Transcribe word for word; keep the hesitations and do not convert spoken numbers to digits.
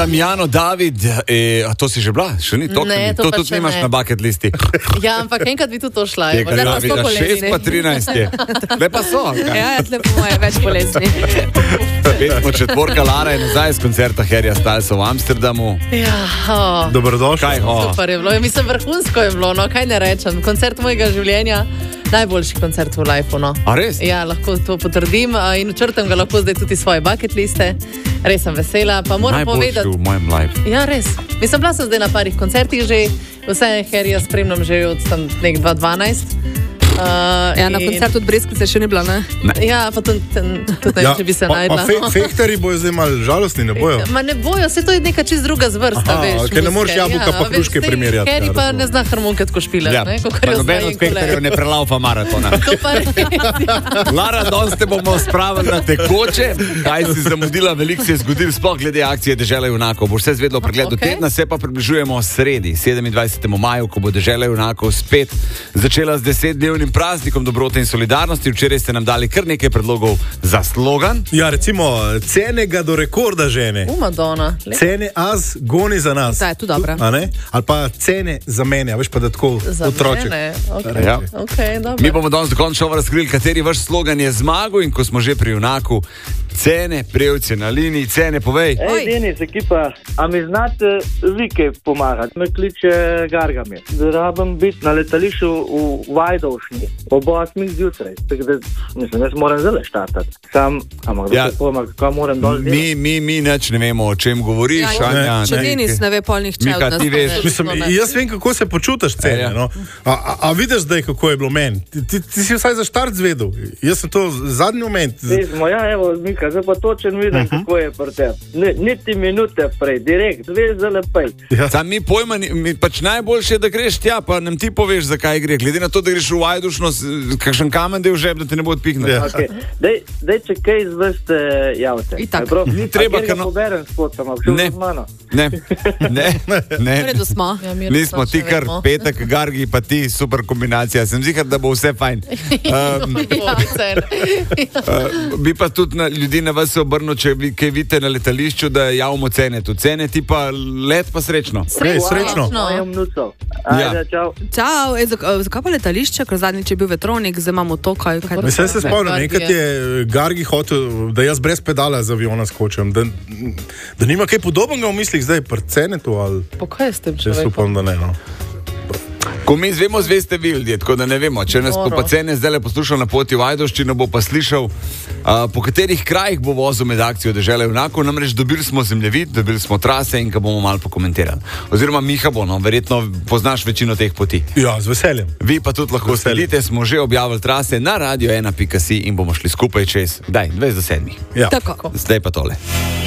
Damjano David, e, a to si že bila? Še ni to, Ne, to to pa tudi še nimaš ne. na bucket listi. Ja, ampak enkrat bi tudi to šla. Je, evo, kar zdaj je pa sto videla, bolezni. šest pa trinajst je. Le pa so. kaj? Ja, tle po moje več bolezni. Spet smo četvorka Lara in nazaj z koncerta Harryja Stylesa v Amsterdamu. Ja, oh. Dobrodošli. Kaj, o, Super je bilo. Ja, mislim, vrhunsko je bilo, no, kaj ne rečem. Koncert mojega življenja, najboljši koncert v lifeu, no. A res? Ja, lahko to potrdim a, in učrtam ga lahko zdaj tudi svoje bucket liste. Res sem vesela, pa moram najboljši povedati. v mojem life. Ja, res. Mislim, bila sem zdaj na parih koncertih že, vse Harryja spremljam že od tam nek dva tisoč dvanajst. Uh, Ja, na in- koncertu od Breskvice še ni bila, ne? Ja, pa tudi tudi ne, Ja, če bi se pa, najdla. pa fe, no. fehtari bojo zdaj malo žalostni, ne bojo? Ma ne bojo, se to je neka čist druga zvrsta, Aha, veš. ker ne muzike. moreš jabolka pa veš, hruške saj primerjati, Harry ja, pa razumem. ne zna harmonike tako špilati, Ja, ne, kakor pa jo noben zna od in kolega. fektarjev ne prelaufa maratona. To pa res, ja. Lara, danes te bomo spravili na tekoče. Kaj si zamudila, veliko se je zgodilo, sploh glede akcije Dežela junakov. Boš vse zvedla v pregledu Okej. tedna, se pa približujemo sredi, sedemindvajsetemu maju, ko bo Dežela junakov spet začela z desetdnevnim praznikom dobrote in solidarnosti. Včeraj ste nam dali kar nekaj predlogov za slogan. Ja, recimo, cene ga do rekorda žene. U, Madonna. Lep. Cene az goni za nas. Da, je to dobra. A ne? Ali pa cene za mene, a veš pa da tako Za otroček. mene, okej. Ja. Okej, dobro. Mi bomo danes dokončno razkrili, kateri vaš slogan je zmagal in ko smo že pri junaku, cene, prejevci na liniji, cene, povej. Oj. Ej, Denis, ekipa, a mi znate vi kaj pomagati? Me kliče Gargamir. Rabim biti na letališču v Vajdovšni ob osmih zjutraj. Tako da, mislim, jaz moram zelo štartati. Sam, ampak da Ja. se pojma, kako moram dol delati. Mi, mi, mi nič ne vemo, o čem govoriš. Ja, Anja, če Denis ne ve, pol nihče Mika, od nas ti ne veš. ve. Mislim, jaz vem, kako se počutiš cene. Ja, ja. No? A, a, a vidiš zdaj, kako je bilo meni? Ti, ti, ti si vsaj za štart zvedel. Jaz sem to zadnji moment. Pismo, ja, evo, Mika, zdaj pa točen vidim, uh-huh. kako je pri tebi. Ni- Niti minute prej, direkt, veš za lepej. Ja. Sam mi pojma, ni- mi pač najboljše je, da greš tja, pa nam ti poveš, zakaj gre. Glede na to, da greš v Vajdušno, s- kakšen kamen del v žep, da te ne bo odpihnil. Ja. Okay. Dej, dej, če kaj izveste, javite. Itak. A je prav? Ni treba, A kjer ker ga no- poberem spod, sem obšel Ne. z mano. Ne, ne, V ne. redu smo. Ja, mirno Nismo smo, ti še kar vemo. petek, Gargi, pa ti, super kombinacija. Sem zihar, da bo vse fajn. Um, Ja, cene. uh, bi pa tudi na, ljudi na vas se obrnil, če vi, kaj vidite na letališču, da javimo cene. Tu cene ti pa let pa srečno. Ej, srečno. Mojem mnucov. Ajde, Ja. čau. Čau, e, zak- e, zakaj pa letališče, ker zadnjič je bil vetronik, zdaj imamo to, kaj, kaj Mislim, se spomnim, Gargi enkrat je Gargi hotel, da jaz brez pedala z aviona skočim. Da, da nima kaj podobnega v mislih zdaj, pri cenetu ali Po kaj s tem jaz človekom? upam, da ne. No. Ko mi zvemo, zveste vi ljudje, tako da ne vemo. Če nas bo Noro. pa cene zdaj poslušal na poti v Ajdoščino, bo pa slišal, uh, po katerih krajih bo vozil med akcijo Dežela junakov. Namreč dobili smo zemljevid, dobili smo trase in ga bomo malo pokomentirali. Oziroma Miha bo, no, verjetno poznaš večino teh poti. Ja, z veseljem. Vi pa tudi lahko Veselje. sledite, smo že objavili trase na radio ena pika si in bomo šli skupaj čez, daj, dvajset do sedmih. Ja. Tako. Zdaj pa tole.